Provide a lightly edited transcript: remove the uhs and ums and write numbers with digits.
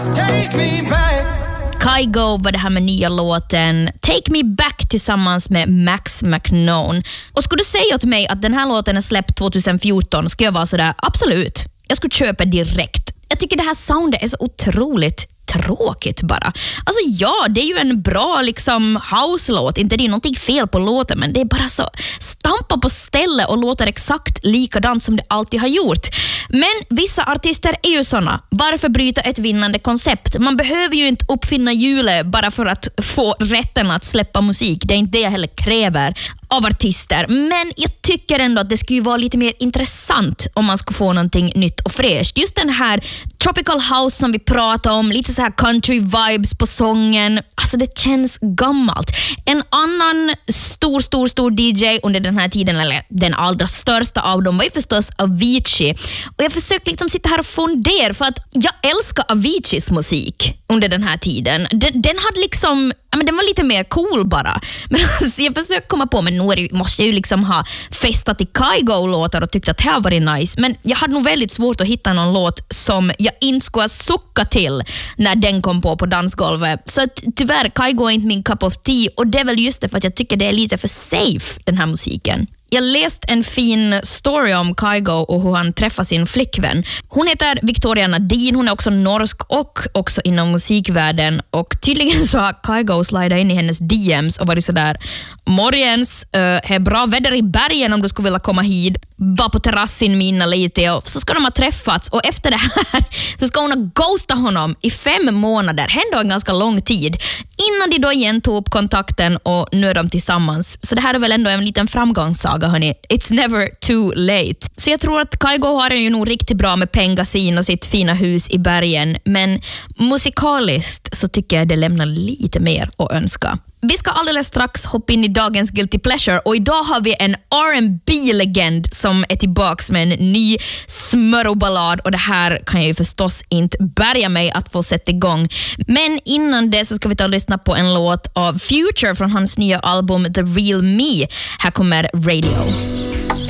Take me back. Kygo var det här med nya låten Take Me Back tillsammans med Max McKnone. Och skulle du säga åt mig att den här låten är släppt 2014 ska jag vara sådär, absolut. Jag skulle köpa direkt. Jag tycker det här soundet är så otroligt tråkigt bara. Alltså ja, det är ju en bra liksom house-låt. Inte det är någonting fel på låten, men det är bara så stampa på ställe och låter exakt likadant som det alltid har gjort. Men vissa artister är ju såna. Varför bryta ett vinnande koncept? Man behöver ju inte uppfinna hjulet bara för att få rätten att släppa musik. Det är inte det jag heller kräver av artister. Men jag tycker ändå att det skulle vara lite mer intressant om man skulle få någonting nytt och fräscht. Just den här tropical house som vi pratar om, lite så här country vibes på sången. Alltså det känns gammalt. En annan stor DJ under den här tiden, eller den allra största av dem, var ju förstås Avicii. Och jag försökte liksom sitta här och fundera, för att jag älskar Aviciis musik under den här tiden. Den hade liksom, men den var lite mer cool bara. Men alltså, jag försökte komma på, men nu måste jag ju liksom ha festat i Kygo-låtar och tyckt att det här var nice. Men jag hade nog väldigt svårt att hitta någon låt som jag inte skulle sucka till när den kom på dansgolvet. Så tyvärr, Kygo är inte min cup of tea, och det är väl just det för att jag tycker det är lite för safe, den här musiken. Jag läste en fin story om Kygo och hur han träffar sin flickvän. Hon heter Victoria Nadine, hon är också norsk och också inom musikvärlden. Och tydligen så har Kygo slidat in i hennes DMs och varit sådär: morgens, är bra väder i bergen om du skulle vilja komma hit. Bara på terrassen minna lite, och så ska de ha träffats. Och efter det här så ska hon ha ghostat honom i 5 månader. Ändå en ganska lång tid. Innan de då igen tog upp kontakten och nu är de tillsammans. Så det här är väl ändå en liten framgångssaga, hörni. It's never too late. Så jag tror att Kygo har det ju nog riktigt bra med pengasin och sitt fina hus i bergen. Men musikaliskt så tycker jag det lämnar lite mer att önska. Vi ska alldeles strax hoppa in i dagens Guilty Pleasure, och idag har vi en R&B-legend som är tillbaks med en ny smöroballad, och det här kan jag ju förstås inte bärga mig att få sätta igång. Men innan det så ska vi ta och lyssna på en låt av Future från hans nya album The Real Me. Här kommer Radio.